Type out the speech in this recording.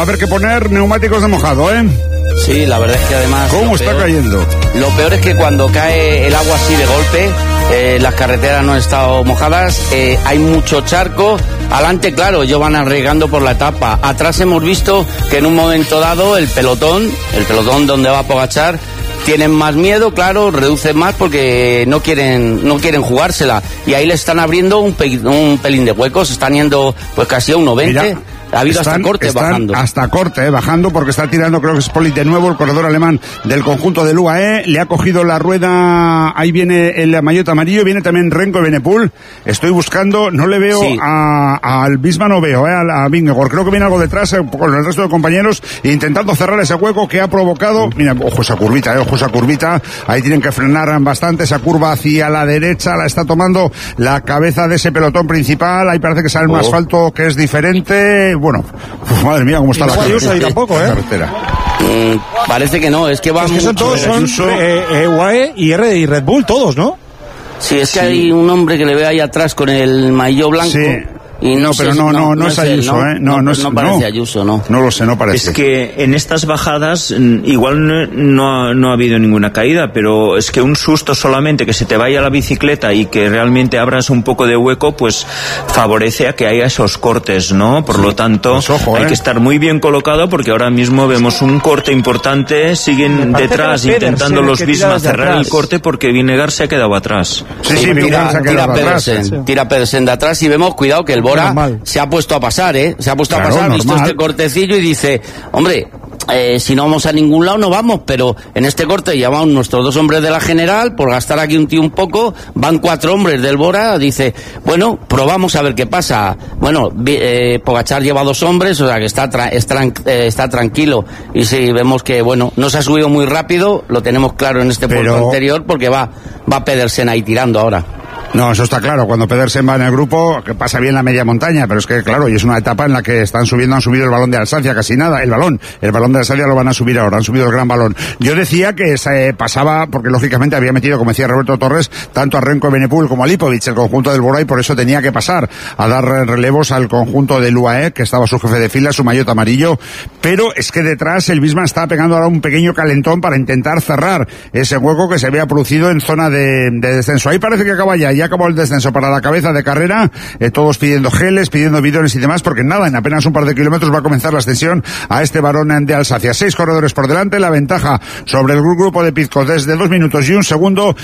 haber que poner neumáticos de mojado, ¿eh? Sí, la verdad es que además... ¿Cómo está cayendo? Lo peor es que cuando cae el agua así de golpe, las carreteras no han estado mojadas, hay mucho charco. Adelante, claro, ellos van arriesgando por la etapa. Atrás hemos visto que en un momento dado el pelotón donde va Pogačar, tienen más miedo, claro, reducen más porque no quieren jugársela. Y ahí le están abriendo un pelín de huecos, están yendo pues casi a 1.20. Mira. Ha habido hasta corte bajando. Hasta corte, bajando, porque está tirando, creo que es Polit de nuevo, el corredor alemán del conjunto del UAE. Le ha cogido la rueda, ahí viene el maillot amarillo, viene también Renko Evenepoel. Estoy buscando, no le veo sí. Al Bisma, no veo, a Vingegaard. Creo que viene algo detrás con el resto de compañeros, intentando cerrar ese hueco que ha provocado. Mira, ojo esa curvita. Ahí tienen que frenar bastante, esa curva hacia la derecha, la está tomando la cabeza de ese pelotón principal. Ahí parece que sale un asfalto que es diferente. Bueno, madre mía, cómo está la Ayuso ahí tampoco, carretera. Parece que no, es que van son todos, son UAE y Red Bull, todos, ¿no? Sí, es que hay un hombre que le ve ahí atrás con el maillot blanco. Sí. Y no es Ayuso, no parece Ayuso, no. No lo sé, no parece. Es que en estas bajadas igual no ha habido ninguna caída, pero es que un susto solamente, que se te vaya la bicicleta y que realmente abras un poco de hueco, pues favorece a que haya esos cortes, ¿no? Por lo tanto, pues ojo, hay que estar muy bien colocado, porque ahora mismo vemos un corte importante, siguen detrás intentando los Visma cerrar el corte porque Vingegaard se ha quedado atrás. Sí, Vingegaard se ha quedado atrás. Tira Pedersen de atrás y vemos, cuidado, que el Bora se ha puesto a pasar, se ha puesto a pasar, ha visto este cortecillo y dice, hombre, si no vamos a ningún lado no vamos, pero en este corte ya van nuestros 2 hombres de la general, por gastar aquí un tío un poco, van 4 hombres del Bora, dice, bueno, probamos a ver qué pasa. Bueno, Pogačar lleva 2 hombres, o sea que está tranquilo, y si vemos que, bueno, no se ha subido muy rápido, lo tenemos claro en este puerto anterior, porque va Pedersen ahí tirando ahora. No, eso está claro. Cuando Pedersen va en el grupo, que pasa bien la media montaña, pero es que, claro, y es una etapa en la que han subido el balón de Alsacia, casi nada, el balón de Alsacia lo van a subir ahora, han subido el gran balón. Yo decía que se pasaba, porque lógicamente había metido, como decía Roberto Torres, tanto a Renko Evenepoel como a Lipovic, el conjunto del Bora, y por eso tenía que pasar a dar relevos al conjunto del UAE, que estaba su jefe de fila, su maillot amarillo, pero es que detrás el Visma está pegando ahora un pequeño calentón para intentar cerrar ese hueco que se había producido en zona de descenso. Ahí parece que acaba ya acabó el descenso para la cabeza de carrera, todos pidiendo geles, pidiendo bidones y demás, porque nada, en apenas un par de kilómetros va a comenzar la ascensión a este varón de Alsacia. 6 corredores por delante, la ventaja sobre el grupo de Pizco desde 2 minutos y 1 segundo,